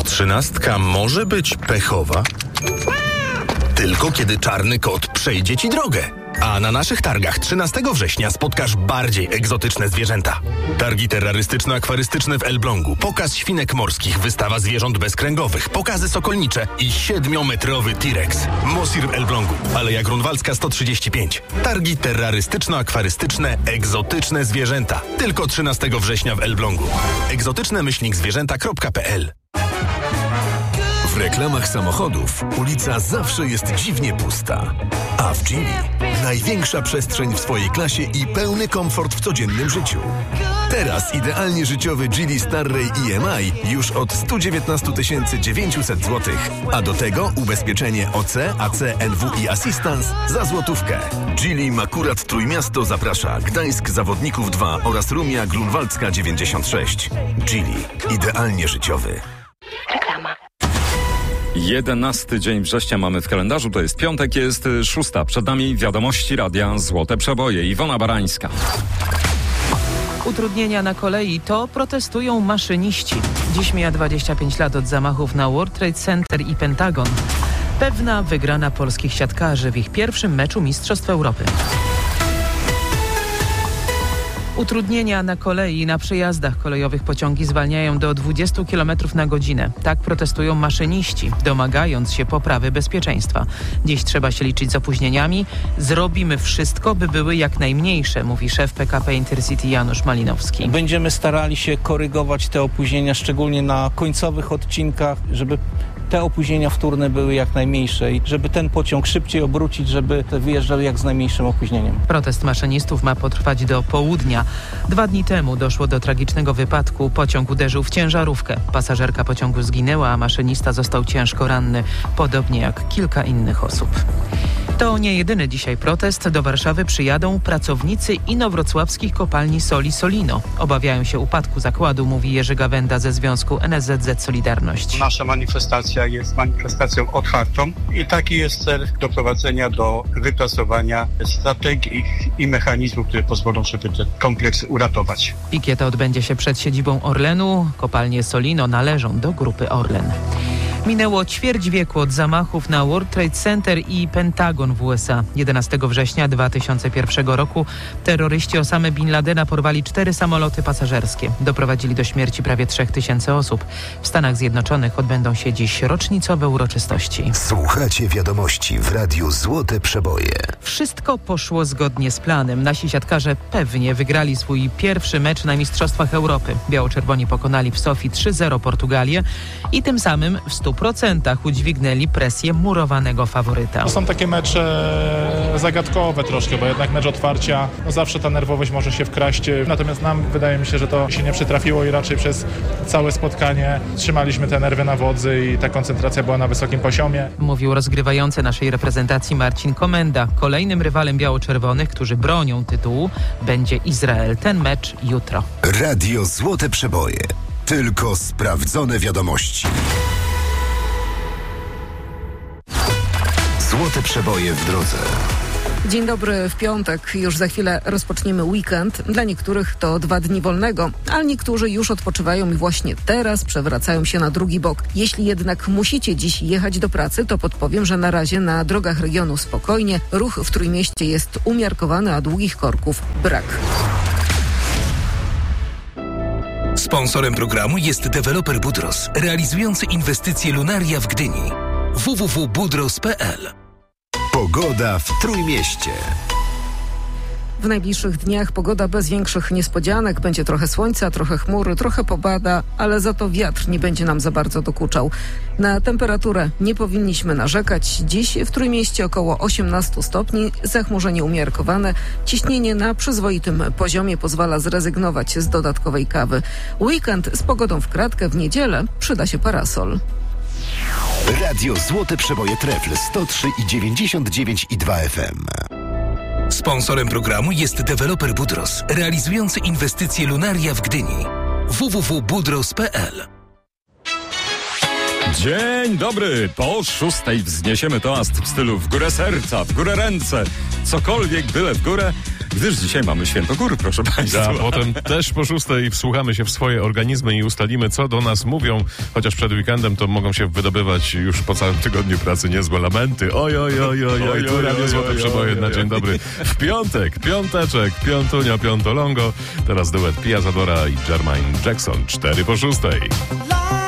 13 może być pechowa? Tylko kiedy czarny kot przejdzie ci drogę. A na naszych targach 13 września spotkasz bardziej egzotyczne zwierzęta. Targi terrorystyczno-akwarystyczne w Elblągu, pokaz świnek morskich, wystawa zwierząt bezkręgowych, pokazy sokolnicze i 7-metrowy T-Rex. Mosir w Elblągu, Aleja Grunwaldzka 135. Targi terrorystyczno-akwarystyczne, egzotyczne zwierzęta. Tylko 13 września w Elblągu. egzotycznemyślnikzwierzęta.pl. W reklamach samochodów ulica zawsze jest dziwnie pusta. A w Geely największa przestrzeń w swojej klasie i pełny komfort w codziennym życiu. Teraz idealnie życiowy Geely Starray EMI już od 119 900 zł. A do tego ubezpieczenie OC, AC, NW i Assistance za złotówkę. Geely Makurat Trójmiasto zaprasza. Gdańsk, Zawodników 2 oraz Rumia Grunwaldzka 96. Geely. Idealnie życiowy. Reklama. 11 dzień września mamy w kalendarzu, to jest piątek, jest 6. Przed nami wiadomości radia Złote Przeboje. Iwona Barańska. Utrudnienia na kolei to protestują maszyniści. Dziś mija 25 lat od zamachów na World Trade Center i Pentagon. Pewna wygrana polskich siatkarzy w ich pierwszym meczu Mistrzostw Europy. Utrudnienia na kolei i na przejazdach kolejowych pociągi zwalniają do 20 km na godzinę. Tak protestują maszyniści, domagając się poprawy bezpieczeństwa. Dziś trzeba się liczyć z opóźnieniami. Zrobimy wszystko, by były jak najmniejsze, mówi szef PKP Intercity Janusz Malinowski. Będziemy starali się korygować te opóźnienia, szczególnie na końcowych odcinkach, żeby te opóźnienia wtórne były jak najmniejsze i żeby ten pociąg szybciej obrócić, żeby wyjeżdżał jak z najmniejszym opóźnieniem. Protest maszynistów ma potrwać do południa. 2 dni temu doszło do tragicznego wypadku. Pociąg uderzył w ciężarówkę. Pasażerka pociągu zginęła, a maszynista został ciężko ranny, podobnie jak kilka innych osób. To nie jedyny dzisiaj protest. Do Warszawy przyjadą pracownicy inowrocławskich kopalni soli Solino. Obawiają się upadku zakładu, mówi Jerzy Gawenda ze Związku NSZZ Solidarność. Nasza manifestacja jest manifestacją otwartą i taki jest cel doprowadzenia do wypracowania strategii i mechanizmów, które pozwolą, żeby ten kompleks uratować. Pikiet odbędzie się przed siedzibą Orlenu. Kopalnie Solino należą do grupy Orlen. Minęło ćwierć wieku od zamachów na World Trade Center i Pentagon w USA. 11 września 2001 roku terroryści Osamy Bin Ladena porwali 4 samoloty pasażerskie. Doprowadzili do śmierci prawie 3000 osób. W Stanach Zjednoczonych odbędą się dziś rocznicowe uroczystości. Słuchacie wiadomości w Radiu Złote Przeboje. Wszystko poszło zgodnie z planem. Nasi siatkarze pewnie wygrali swój pierwszy mecz na Mistrzostwach Europy. Biało-czerwoni pokonali w Sofii 3-0 Portugalię i tym samym w 100% udźwignęli presję murowanego faworyta. To są takie mecze zagadkowe troszkę, bo jednak mecz otwarcia, zawsze ta nerwowość może się wkraść. Natomiast wydaje mi się, że to się nie przytrafiło i raczej przez całe spotkanie trzymaliśmy te nerwy na wodzy i ta koncentracja była na wysokim poziomie. Mówił rozgrywający naszej reprezentacji Marcin Komenda. Kolejnym rywalem biało-czerwonych, którzy bronią tytułu, będzie Izrael. Ten mecz jutro. Radio Złote Przeboje. Tylko sprawdzone wiadomości. Złote Przeboje w drodze. Dzień dobry, w piątek. Już za chwilę rozpoczniemy weekend. Dla niektórych to 2 dni wolnego, ale niektórzy już odpoczywają i właśnie teraz przewracają się na drugi bok. Jeśli jednak musicie dziś jechać do pracy, to podpowiem, że na razie na drogach regionu spokojnie. Ruch w Trójmieście jest umiarkowany, a długich korków brak. Sponsorem programu jest deweloper Budros, realizujący inwestycje Lunaria w Gdyni. www.budros.pl. Pogoda w Trójmieście. W najbliższych dniach pogoda bez większych niespodzianek. Będzie trochę słońca, trochę chmury, trochę popada, ale za to wiatr nie będzie nam za bardzo dokuczał. Na temperaturę nie powinniśmy narzekać. Dziś w Trójmieście około 18 stopni, zachmurzenie umiarkowane. Ciśnienie na przyzwoitym poziomie pozwala zrezygnować z dodatkowej kawy. Weekend z pogodą w kratkę, w niedzielę przyda się parasol. Radio Złote Przeboje Trefl 103,99,2 FM. Sponsorem programu jest deweloper Budros, realizujący inwestycje Lunaria w Gdyni. www.budros.pl. Dzień dobry! Po 6 wzniesiemy toast w stylu w górę serca, w górę ręce, cokolwiek byle w górę Gdyż dzisiaj mamy Święto Gór, proszę państwa. A potem też po 6:00 wsłuchamy się w swoje organizmy i ustalimy, co do nas mówią, chociaż przed weekendem to mogą się wydobywać już po całym tygodniu pracy niezłe lamenty. Oj, tu Radio Złote Przeboje na dzień dobry. W piątek, piąteczek, piątunia, piątolongo. Teraz duet Pia Zadora i Jermaine Jackson, 4 po 6:00.